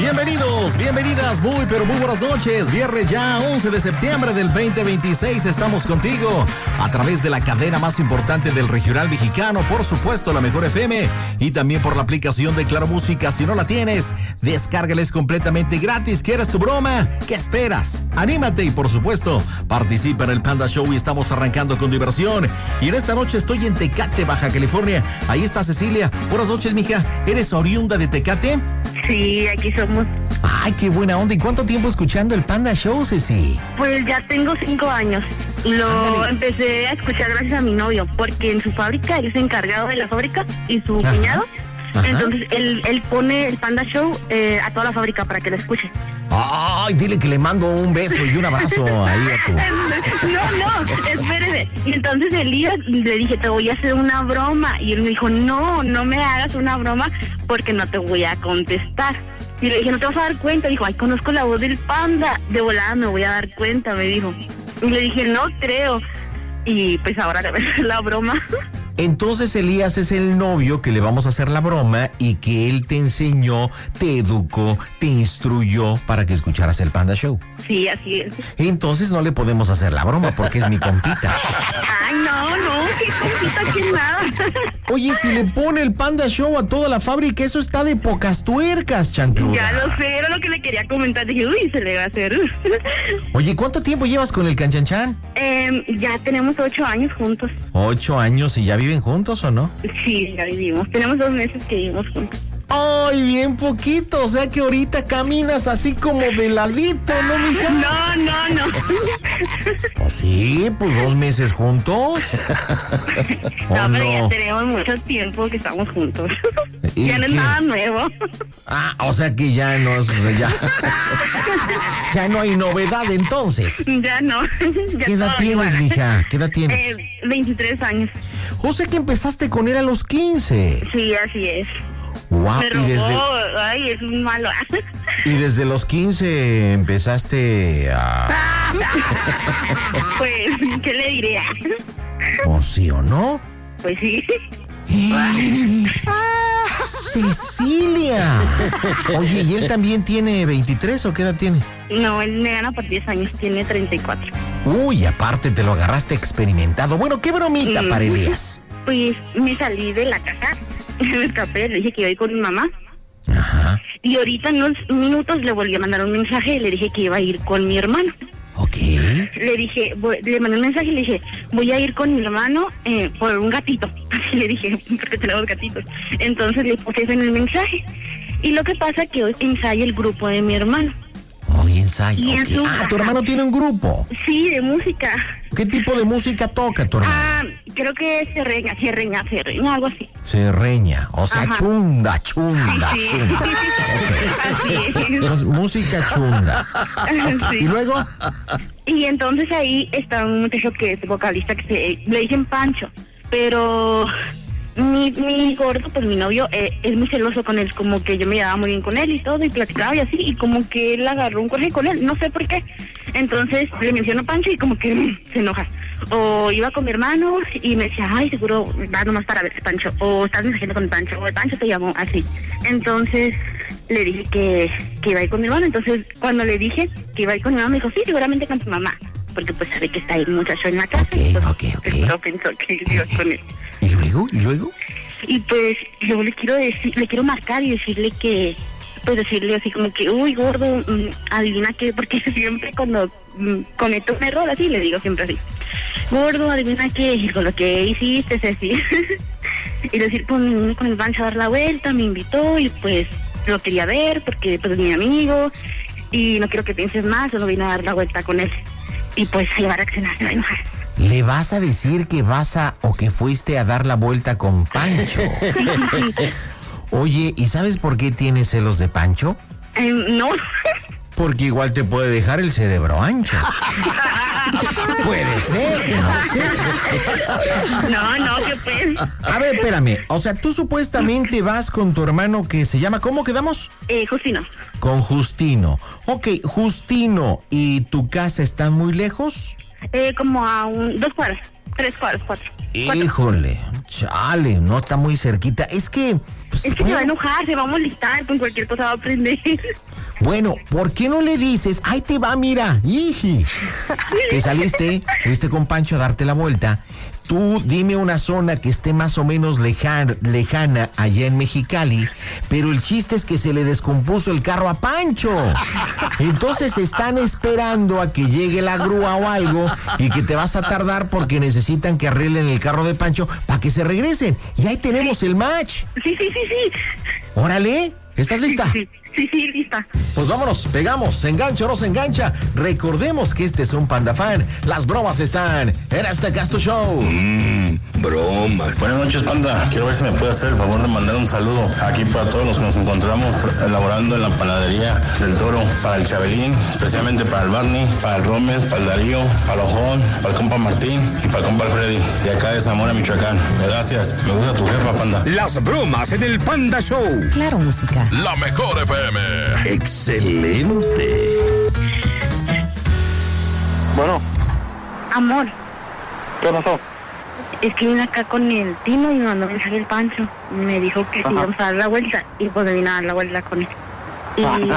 Bienvenidos, bienvenidas, muy pero muy buenas noches. Viernes ya 11 de septiembre del 2026, estamos contigo a través de la cadena más importante del regional mexicano, por supuesto la Mejor FM, y también por la aplicación de Claro Música. Si no la tienes, descárgala, es completamente gratis. ¿Quieres tu broma? ¿Qué esperas? Anímate y por supuesto participa en el Panda Show y estamos arrancando con diversión. Y en esta noche estoy en Tecate, Baja California. Ahí está Cecilia. Buenas noches, mija. ¿Eres oriunda de Tecate? Sí, aquí somos. Ay, qué buena onda. ¿Y cuánto tiempo escuchando el Panda Show, Ceci? Pues ya tengo 5 años. Lo empecé a escuchar gracias a mi novio, porque en su fábrica, él es encargado de la fábrica y su cuñado. Ajá. Entonces él pone el Panda Show a toda la fábrica para que lo escuche. Ay, dile que le mando un beso y un abrazo ahí a tu... No, espérese. Y entonces Elías le dije, te voy a hacer una broma. Y él me dijo, no me hagas una broma porque no te voy a contestar. Y le dije, no te vas a dar cuenta. Dijo, ay, conozco la voz del Panda. De volada me voy a dar cuenta, me dijo. Y le dije, no creo. Y pues ahora le voy a hacer la broma. Entonces Elías es el novio que le vamos a hacer la broma y que él te enseñó, te educó, te instruyó para que escucharas el Panda Show. Sí, así es. Entonces no le podemos hacer la broma porque es mi compita. Ay, no, qué compita, que nada. Oye, si le pone el Panda Show a toda la fábrica, eso está de pocas tuercas, chancluda. Ya lo sé, era lo que le quería comentar. Dije, uy, se le va a hacer. Oye, ¿cuánto tiempo llevas con el Canchanchan? Ya tenemos 8 años juntos. 8 años, ¿y ya viven juntos o no? Sí, ya vivimos. Tenemos 2 meses que vivimos juntos. Ay, bien poquito, o sea que ahorita caminas así como de ladito, ¿no, mija? No. Pues sí, pues 2 meses juntos. No, pero ya tenemos mucho tiempo que estamos juntos. Ya no es nada nuevo. Ah, o sea que ya no es... Ya no hay novedad entonces. Ya no. Ya ¿Qué edad tienes, mija? ¿Qué edad tienes? 23 años. O sea que empezaste con él a los 15. Sí, así es. Wow, ay, es un malo. Y desde los 15 empezaste a... Pues, ¿qué le diré? ¿O sí o no? Pues sí. ¡Cecilia! Oye, ¿y él también tiene 23 o qué edad tiene? No, él me gana por 10 años, tiene 34. Uy, aparte te lo agarraste experimentado. Bueno, ¿qué bromita para Elías? Pues me salí de la casa, me escapé, le dije que iba a ir con mi mamá. Ajá. Y ahorita en unos minutos le volví a mandar un mensaje y le dije que iba a ir con mi hermano. Ok. Le mandé un mensaje y le dije, voy a ir con mi hermano por un gatito. Así le dije, porque tenemos gatitos. Entonces le puse eso en el mensaje. Y lo que pasa es que hoy ensaya el grupo de mi hermano. Hoy ensaya. Okay. ¿Tu hermano tiene un grupo? Sí, de música. ¿Qué tipo de música toca tu hermano? Creo que es serreña, algo así. Serreña, o sea, ajá. chunda. Sí. Okay. Así es. Música chunda. Sí. ¿Y luego? Y entonces ahí está un muchacho que es vocalista que le dicen Pancho, pero mi gordo, pues mi novio, es muy celoso con él, como que yo me llevaba muy bien con él y todo, y platicaba y así, y como que él agarró un coraje con él, no sé por qué. Entonces le menciono Pancho y como que se enoja. O iba con mi hermano y me decía, ay, seguro va nomás para ver Pancho, o estás mensajeando con Pancho, o el Pancho te llamó, así. Entonces le dije que iba a ir con mi hermano. Entonces cuando le dije que iba a ir con mi mamá, me dijo, sí, seguramente con tu mamá, porque pues sabe que está el muchacho en la casa. Ok. Yo pensó que iba con él. ¿Y luego? Y pues yo le quiero marcar y decirle que, pues decirle así como que, uy, gordo, adivina qué, porque siempre cuando cometo un error así, le digo siempre así, gordo, adivina qué, con lo que hiciste, así. Y decir, pues con el Pancho a dar la vuelta, me invitó y pues lo quería ver porque pues es mi amigo y no quiero que pienses más, solo vine a dar la vuelta con él. Y pues ahí va a reaccionar, se va a enojar. ¿Le vas a decir que o que fuiste a dar la vuelta con Pancho? Oye, ¿y sabes por qué tienes celos de Pancho? No. Porque igual te puede dejar el cerebro ancho. Puede ser, no sé. No, ¿qué pues? A ver, espérame. O sea, tú supuestamente vas con tu hermano que se llama... ¿Cómo quedamos? Justino. Con Justino. Ok, Justino, ¿y tu casa están muy lejos? Como a 2 cuadras, 3 cuadras, 4. Híjole, chale, no está muy cerquita. Es que Pues, es que se va a enojar, se va a molestar, con cualquier cosa va a aprender. Bueno, ¿por qué no le dices? Ahí te va, mira, ¡iji! Que fuiste con Pancho a darte la vuelta. Tú dime una zona que esté más o menos lejana allá en Mexicali, pero el chiste es que se le descompuso el carro a Pancho. Entonces están esperando a que llegue la grúa o algo y que te vas a tardar porque necesitan que arreglen el carro de Pancho para que se regresen. Y ahí tenemos el match. Sí. Órale, ¿estás lista? Sí, lista. Pues vámonos, pegamos, se engancha o no se engancha. Recordemos que este es un Panda Fan. Las bromas están en este Casto Show. Bromas. Buenas noches, Panda. Quiero ver si me puede hacer el favor de mandar un saludo aquí para todos los que nos encontramos elaborando en la panadería del Toro, para el Chabelín, especialmente para el Barney, para el Rómez, para el Darío, para el Ojón, para el compa Martín y para el compa Freddy, de acá de Zamora, Michoacán. Gracias. Me gusta tu jefa, Panda. Las bromas en el Panda Show. Claro, música. La mejor FM. Excelente. Bueno. Amor. ¿Qué pasó? Es que vine acá con el Tino y me mandó mensaje el Pancho. Me dijo que si íbamos a dar la vuelta y pues me vine a dar la vuelta con él. Y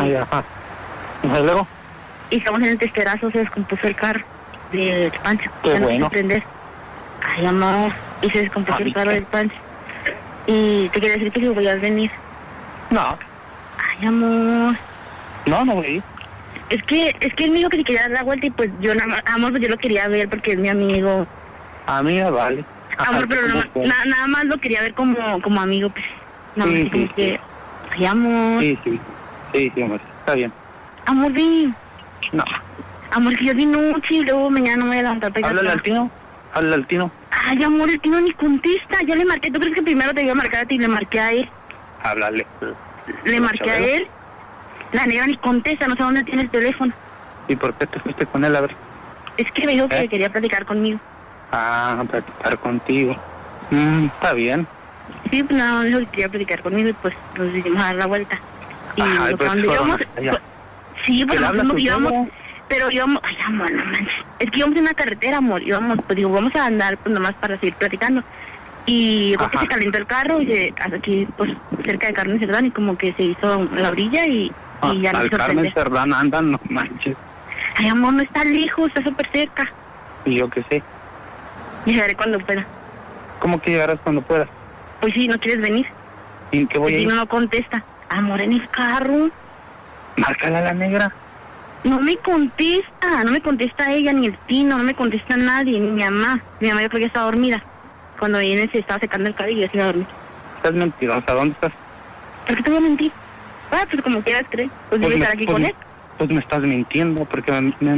luego. y estamos en el testerazo, se descompuso el carro del Pancho. Qué ya no bueno. quise prender. Ay, amor. Y se descompuso el carro del Pancho. Y te quería decir que si voy a venir. No. Ay, amor. No voy a ir. Es que él me dijo que si quería dar la vuelta y pues yo nada más, amor, pues yo lo quería ver porque es mi amigo. Amiga, vale. Amor, pero nada más lo quería ver como amigo, pues. Nada más como que... Ay, amor. Sí, amor. Está bien. Amor, ven. No. Amor, que yo di noche y luego mañana no me voy a levantar. Háblale al Tino. Ay, amor, el Tino ni contesta. Ya le marqué. ¿Tú crees que primero te iba a marcar a ti y le marqué a él? Háblale. Le marqué a él. La negra ni contesta, no sé dónde tiene el teléfono. ¿Y por qué te fuiste con él? A ver. Es que me dijo que quería platicar conmigo. Platicar contigo. Está bien. Sí, pues nada, me dijo que quería platicar conmigo y pues nos decidimos a dar la vuelta. Y cuando íbamos... Sí, pues íbamos... Pero íbamos... Ay, amor, no manches. Es que íbamos en una carretera, amor. Íbamos, pues digo, vamos a andar pues nomás para seguir platicando. Y yo creo que se calentó el carro y aquí, pues, cerca de Carmen Cerdán y como que se hizo la orilla y ya no se sorprende. Carmen Cerdán andan, no manches. Ay, amor, no está lejos, está súper cerca. Y yo qué sé. Llegaré cuando pueda. ¿Cómo que llegarás cuando puedas? Pues sí, ¿no quieres venir? ¿Y en qué voy a ir? No contesta. Amor, en el carro. Márcala a la negra. No me contesta ella, ni el Tino, no me contesta nadie, ni mi mamá. Mi mamá yo creo que está dormida. Cuando viene se estaba secando el cabello y yo se iba a dormir. Estás mentirosa, ¿dónde estás? ¿Por qué te voy a mentir? Pues como quieras creer. Pues debe estar aquí con él. Pues me estás mintiendo, porque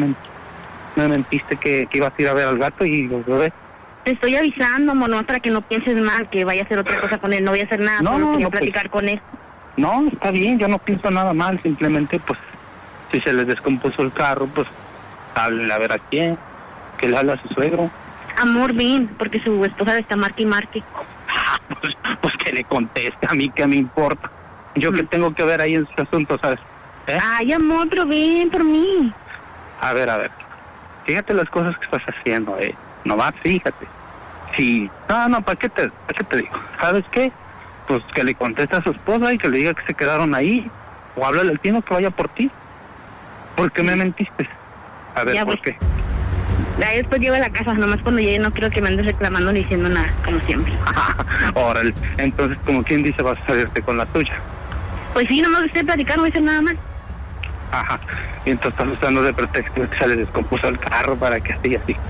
me mentiste que ibas a ir a ver al gato y los bebés. Te estoy avisando, mono, para que no pienses mal, que vaya a hacer otra cosa con él. No voy a hacer nada, solo quería platicar con él. No, está bien, yo no pienso nada mal, simplemente pues si se les descompuso el carro, pues háblenle a ver a quién, que le hable a su suegro. Amor, ven, porque su esposa le está marque y marque. Pues que le conteste, a mí qué me importa. Yo que tengo que ver ahí en ese asunto, ¿sabes? Ay, amor, pero ven por mí. A ver. Fíjate las cosas que estás haciendo, Nomás fíjate. Sí. No, ¿para qué te digo? ¿Sabes qué? Pues que le conteste a su esposa y que le diga que se quedaron ahí. O háblale al Tino que vaya por ti. ¿Por qué me mentiste? A ver, ya, ¿por pues, qué? Ahí después llevo a la casa, nomás cuando llegue no quiero que me andes reclamando ni diciendo nada, como siempre. Órale, entonces como quien dice vas a salirte con la tuya. Pues sí, nomás estoy platicando, no voy a hacer nada mal. Ajá, y entonces estás usando de pretexto que se le descompuso el carro para que esté así.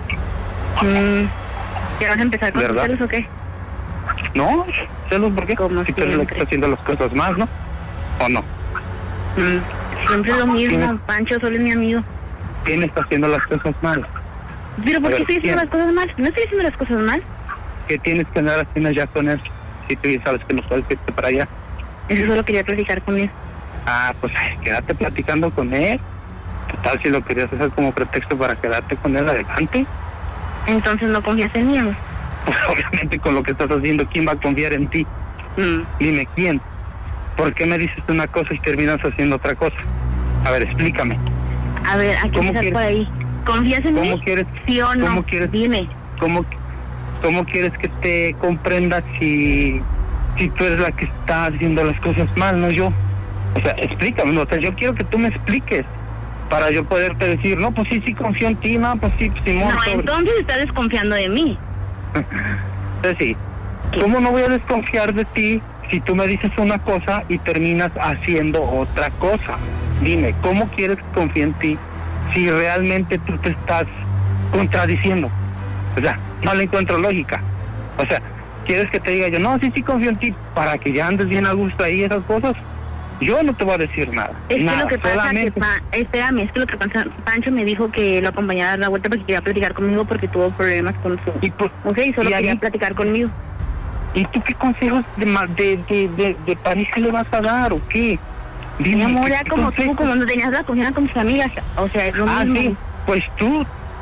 ¿Ya vas a empezar con tus celos o qué? No, celos, ¿por qué? Como si tú eres la que está haciendo las cosas mal, ¿no? ¿O no? Siempre lo mismo, Pancho solo es mi amigo. ¿Quién está haciendo las cosas mal? ¿Pero por qué estoy haciendo las cosas mal? No estoy haciendo las cosas mal. ¿Qué tienes que andar haciendo ya con él? Si tú ya sabes que no puedes irte para allá. Eso solo quería platicar con él. Pues quédate platicando con él. ¿Qué tal si lo querías hacer como pretexto para quedarte con él adelante? Entonces no confías en mí, amor. Pues obviamente con lo que estás haciendo, ¿quién va a confiar en ti? Dime, ¿quién? ¿Por qué me dices una cosa y terminas haciendo otra cosa? A ver, explícame. A ver, ¿a qué empezar por ahí? ¿Confías en mí? ¿Cómo quieres? ¿Sí o no? ¿Cómo quieres? Dime. ¿Cómo quieres que te comprenda si Si tú eres la que está haciendo las cosas mal, no yo. O sea, explícame, o sea, yo quiero que tú me expliques para yo poderte decir, no, pues sí confío en ti, no, pues sí, Simón. No, entonces estás desconfiando de mí. Entonces sí, ¿cómo no voy a desconfiar de ti si tú me dices una cosa y terminas haciendo otra cosa? Dime, ¿cómo quieres que confíe en ti si realmente tú te estás contradiciendo? O sea, no le encuentro lógica. O sea, ¿quieres que te diga yo, no, sí confío en ti para que ya andes bien a gusto ahí esas cosas? Yo no te voy a decir nada. Es nada, que lo que pasa solamente... espérame, es que lo que pasa, Pancho me dijo que lo acompañara a dar la vuelta porque quería platicar conmigo porque tuvo problemas con su mujer y solo quería platicar conmigo. ¿Y tú qué consejos de pareja le vas a dar o qué? Dime, mi amor, ya como tú, como no tenías la confianza con tus amigas, o sea, es lo mismo. Sí, pues tú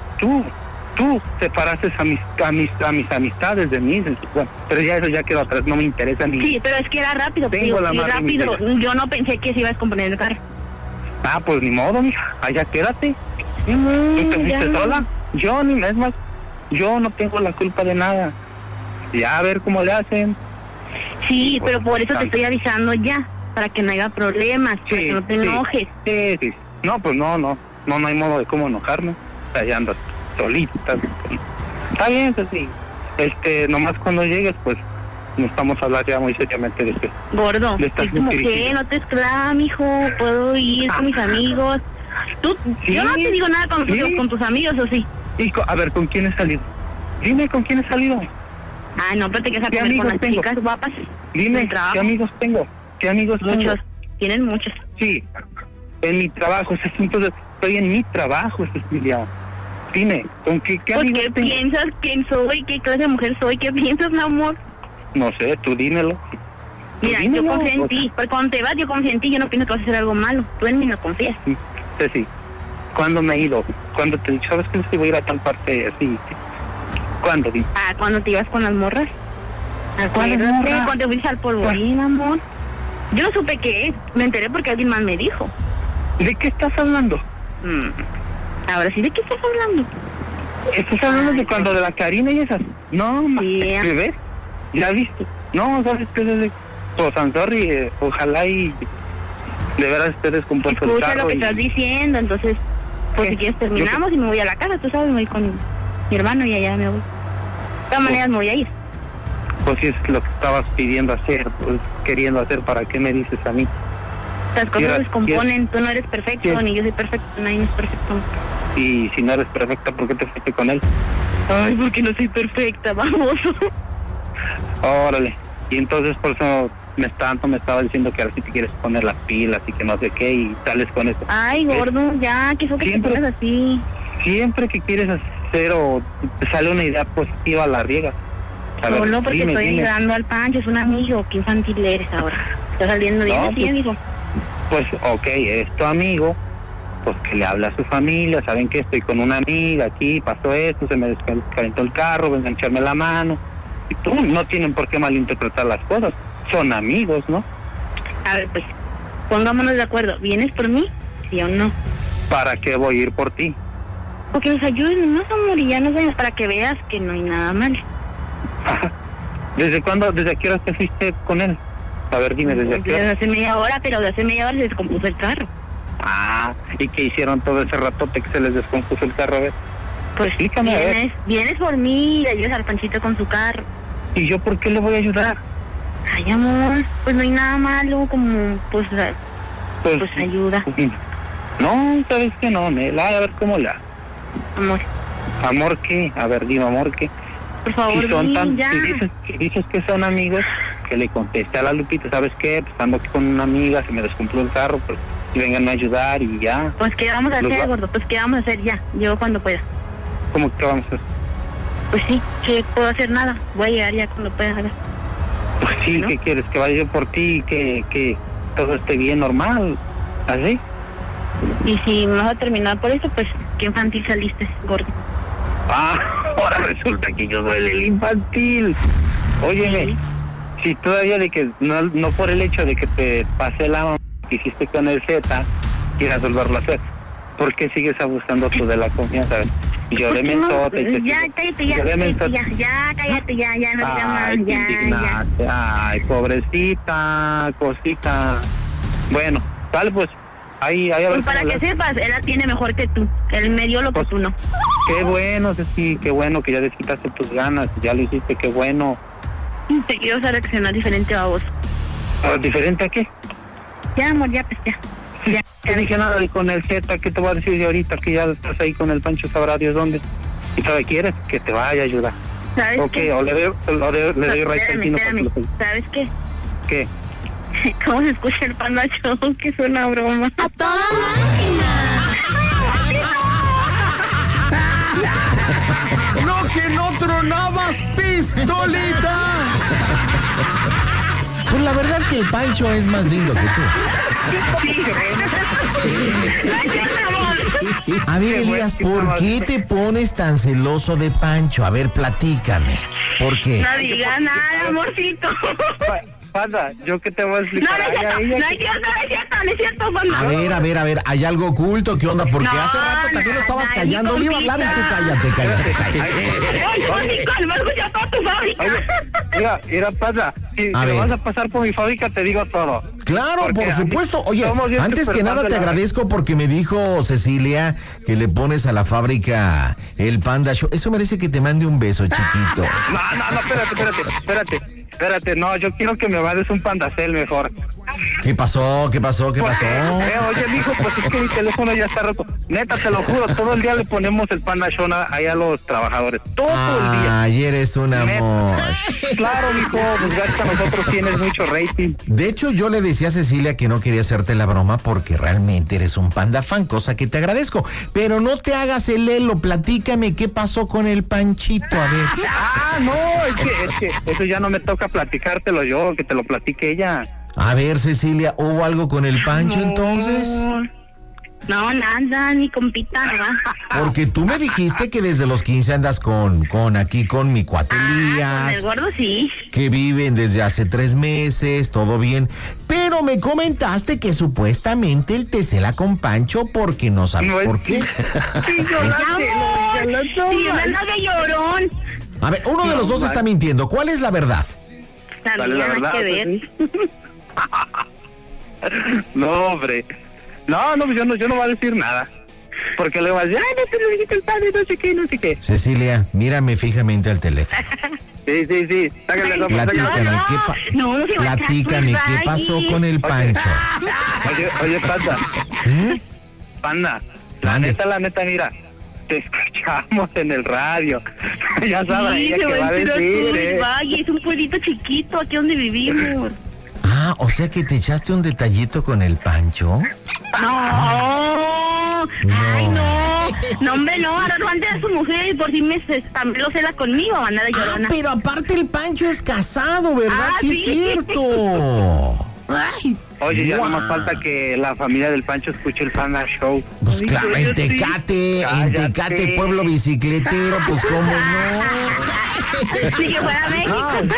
separaste a mis amistades de mí, bueno, pero ya eso ya quedó atrás, no me interesa ni... Sí, pero es que era rápido, rápido, yo no pensé que se iba a descomponer el carro. Ah, pues ni modo, mija, allá quédate. ¿Tú te fuiste sola? Yo, ni es más, yo no tengo la culpa de nada. Ya a ver cómo le hacen. Sí, pero por eso te estoy avisando ya, para que no haya problemas, para que no te enojes. Sí. No, pues no hay modo de cómo enojarme. O sea, ya andas solita. Está bien, pues sí. Nomás cuando llegues, pues, nos vamos a hablar ya muy seriamente de esto. Gordo, es como que no te esclava, mijo, puedo ir con mis amigos. Yo no te digo nada con tus amigos, ¿o sí? A ver, ¿con quién he salido? Dime, ¿con quién he salido? Ah, no, pero te quieres comer con las chicas guapas. Dime, ¿qué amigos tengo? ¿Qué amigos tengo? Muchos, tienen muchos. Sí, en mi trabajo, entonces estoy en mi trabajo, Cecilia. Dime, ¿con qué amigos ¿qué tengo? piensas? ¿Quién soy? ¿Qué clase de mujer soy? ¿Qué piensas, mi amor? No sé, tú dímelo. Mira, yo confío en ti, porque cuando te vas yo confío en ti, yo no pienso que vas a hacer algo malo, tú en mí no confías. Sí, ¿cuándo me he ido? ¿Cuándo te he dicho, sabes que no voy a ir a tal parte así? ¿Cuándo? Ah, ¿cuándo te ibas con las morras? Acuérdate, cuando te fuiste al polvorín, amor. Yo no supe qué es, me enteré porque alguien más me dijo. ¿De qué estás hablando? Ahora sí, ¿de qué estás hablando? ¿Estás hablando de cuando de la Karina y esas? No, ¿me ves? ¿Ya viste? No, ¿sabes qué? Pues, I'm sorry, ojalá y de veras estés descompuesto el carro. Escucha lo que estás diciendo, entonces, pues si quieres terminamos y me voy a la casa, tú sabes, me voy con mi hermano y allá me voy. De todas maneras me voy a ir. Pues si es lo que estabas pidiendo hacer, pues queriendo hacer, ¿para qué me dices a mí? Las cosas se descomponen, tú no eres perfecto, ni yo soy perfecto, nadie es perfecto. Y si no eres perfecta, ¿por qué te fuiste con él? Ay, porque no soy perfecta, vamos. Órale. Y entonces por eso me estaba diciendo que ahora sí te quieres poner las pilas y que no sé qué, y sales con eso. Ay, gordo, ya, ¿qué fue que te pones así? Siempre que quieres hacer o te sale una idea positiva, la riegas. Solo porque estoy ayudando al Pancho, es un amigo, qué infantil eres ahora. Está saliendo bien así, amigo. Pues, ok, es tu amigo, pues que le habla a su familia, saben que estoy con una amiga aquí, pasó esto, se me descalentó el carro, vengan a echarme la mano. Y tú, no tienen por qué malinterpretar las cosas, son amigos, ¿no? A ver, pues, pongámonos de acuerdo, ¿vienes por mí? ¿Sí o no? ¿Para qué voy a ir por ti? Porque nos ayuden más, amor, y ya nos vemos para que veas que no hay nada mal. ¿Desde cuándo, desde qué hora te fuiste con él? A ver, dime, ¿desde qué hora? Desde hace media hora, pero de hace media hora se descompuso el carro. Ah, ¿y qué hicieron todo ese ratote que se les descompuso el carro? A ver. Pues explícame, vienes por mí y le ayudas al Panchito con su carro. ¿Y yo por qué le voy a ayudar? Ay, amor, pues no hay nada malo, como, pues ayuda. No, ¿sabes qué? No, Nela, a ver cómo la... Amor. ¿Amor qué? A ver, dime, ¿amor qué? Por favor, si dices que son amigos, que le conteste a la Lupita, ¿sabes qué? Pues ando aquí con una amiga, se me descompuso el carro, pues y vengan a ayudar y ya. Pues ¿qué vamos a hacer, gordo? Pues ¿qué vamos a hacer ya? Llego cuando pueda. ¿Cómo que vamos a hacer? Pues sí, que puedo hacer nada, voy a llegar ya cuando pueda. Pues sí, ¿no? ¿Qué quieres? ¿Que vaya yo por ti y que todo esté bien, normal? ¿Así? Y si me vas a terminar por eso, pues qué infantil saliste, gordo. Ah, ahora resulta que yo soy el infantil. Óyeme, ¿sí? Si todavía de que no por el hecho de que te pasé la mano que hiciste con el Z, quieras volverlo a hacer, ¿por qué sigues abusando tú de la confianza? Y yo de mensote. Ya, cállate, ya, cállate, ya, no digas más, Ay, ya. Ay, pobrecita, cosita. Bueno, tal pues, ahí a ver. Pues para que sepas, él la tiene mejor que tú. Él me dio lo que tú no. Qué bueno, Ceci, qué bueno que ya desquitaste tus ganas, ya lo hiciste, qué bueno. Te quiero hacer reaccionar diferente a vos. ¿Diferente a qué? Ya, amor, ya, pues ya. No dije nada de con el Z, ¿qué te voy a decir de ahorita que ya estás ahí con el Pancho, sabrá Dios dónde? Y todavía quieres que te vaya a ayudar. ¿Sabes qué? O le doy raíz al pino. ¿Sabes qué? ¿Qué? ¿Cómo se escucha el Panda Show? Que es una broma. ¡A toda máquina! ¡No, que no tronabas, pistolita! Pues la verdad que el Pancho es más lindo que tú. A ver, Elías, ¿por qué te pones tan celoso de Pancho? A ver, platícame. ¿Por qué? No digas nada, amorcito. Panda, ¿yo qué te voy a explicar? No es cierto, Panda. A ver, ¿hay algo oculto? ¿Qué onda? Porque hace rato también lo estabas callando. Le iba a hablar y tú cállate. Ay, calma, escucha toda tu fábrica. Mira, Panda, si lo vas a pasar por mi fábrica, te digo todo. Claro, Porque por supuesto. Oye, antes que nada te agradezco porque me dijo Cecilia que le pones a la fábrica el Panda Show. Eso merece que te mande un beso, chiquito. No, espérate, no, yo quiero que me mandes un Pandacel mejor. ¿Qué pasó? Oye, mijo, pues es que mi teléfono ya está roto. Neta, te lo juro, todo el día le ponemos el Panda Show ahí a los trabajadores. Todo el día. Ay, eres un amor. Claro, mijo, pues gracias a nosotros tienes mucho rating. De hecho, yo le decía a Cecilia que no quería hacerte la broma porque realmente eres un Panda fan, cosa que te agradezco. Pero no te hagas el lelo, platícame qué pasó con el Panchito, a ver. No, es que eso ya no me toca platicártelo yo, que te lo platique ella. A ver, Cecilia, ¿hubo algo con el Pancho entonces? No, nada, ni compita, nada. Porque tú me dijiste que desde los 15 andas con mi cuate Elías. Con el gordo sí. Que viven desde hace 3 meses, todo bien. Pero me comentaste que supuestamente él te cela con Pancho porque no sabes por qué. Sí, me anda de llorón. A ver, uno de los dos está mintiendo. ¿Cuál es la verdad? También hay que ver. No, hombre. No, pues yo no voy a decir nada. Porque le vas a decir, no te lo dijiste el padre, no sé qué. Cecilia, mírame fijamente al teléfono. Sí. Platícame, ¿qué pasó con el Pancho? Oye, Panda. La neta, mira. Te escuchamos en el radio. Ya sabes ella que va a decir, Valle, es un pueblito chiquito aquí donde vivimos. O sea que te echaste un detallito con el Pancho. No. Ay, no, hombre, no, ahora no ande a su mujer y por si también lo cela conmigo, anda de llorona. Pero aparte el Pancho es casado, ¿verdad? Sí, es cierto. Ay. Oye, ya no más falta que la familia del Pancho escuche el Panda Show. Pues claro, en Tecate, pueblo bicicletero, pues cómo no. Sí, que fuera México.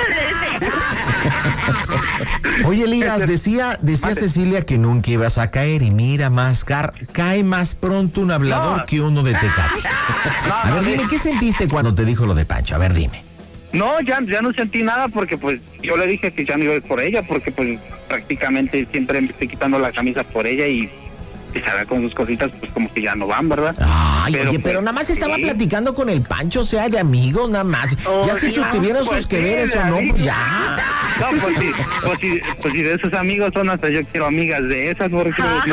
Oye, Elías, decía Cecilia que nunca ibas a caer y mira, cae más pronto un hablador que uno de Tecate. A ver, dime, ¿qué sentiste cuando te dijo lo de Pancho? A ver, dime. No, ya no sentí nada porque pues yo le dije que ya no iba a ir por ella porque pues prácticamente siempre me estoy quitando la camisa por ella y se haga con sus cositas pues como que ya no van, ¿verdad? Ay, pero nada más estaba platicando con el Pancho, o sea, de amigos nada más. Ya si tuvieron sus que veres o no, pues ya. No, pues si de esos amigos son hasta yo quiero amigas de esas porque no.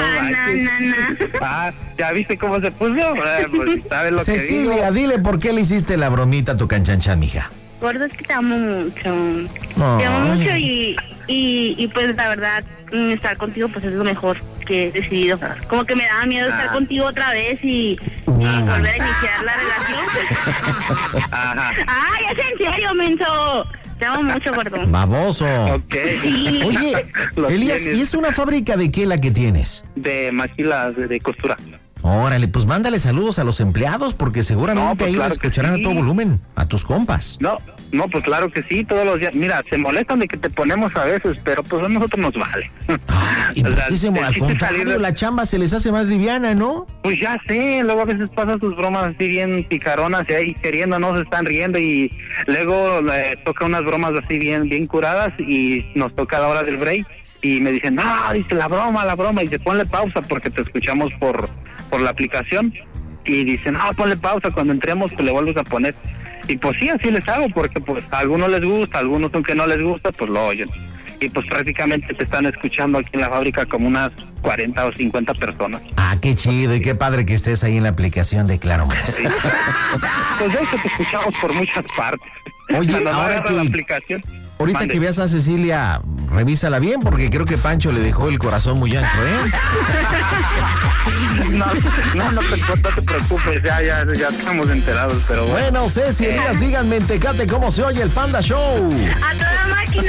Ya viste cómo se puso, pues sabes lo Cecilia, que digo. dile por qué le hiciste la bromita a tu canchanchan, mija. Gordo, es que te amo mucho. Te amo mucho y pues la verdad, estar contigo pues es lo mejor que he decidido. Como que me daba miedo estar contigo otra vez y volver a iniciar la relación. Ajá. Ay, es en serio, menso. Te amo mucho, gordo. Baboso. Ok. Sí. Oye, Elías, ¿y es una fábrica de qué la que tienes? De maquilas de costura. Órale, pues mándale saludos a los empleados porque seguramente pues ahí claro lo escucharán a todo volumen, a tus compas. No, No, pues claro que sí, todos los días. Mira, se molestan de que te ponemos a veces, pero pues a nosotros nos vale. ¿Y por qué al contrario, la chamba se les hace más liviana, ¿no? Pues ya sé, luego a veces pasan sus bromas así bien picaronas y ahí queriendo, no se están riendo y luego toca unas bromas así bien curadas y nos toca la hora del break y me dicen, no, dice la broma y dice, ponle pausa porque te escuchamos por la aplicación y dicen, no, ponle pausa, cuando entremos pues le vuelves a poner. Y pues sí, así les hago, porque pues a algunos les gusta, a algunos aunque no les gusta, pues lo oyen. Y pues prácticamente te están escuchando aquí en la fábrica como unas 40 o 50 personas. Ah, qué chido y qué padre que estés ahí en la aplicación de Claro Más. Sí. Pues de eso te escuchamos por muchas partes. Oye, cuando ahora agarra que... la aplicación, ahorita mande. que veas a Cecilia, revísala bien, porque creo que Pancho le dejó el corazón muy ancho, ¿eh? No te preocupes, ya estamos enterados, pero bueno. Bueno, Ceci, díganme en Tecate cómo se oye el Panda Show. A toda máquina.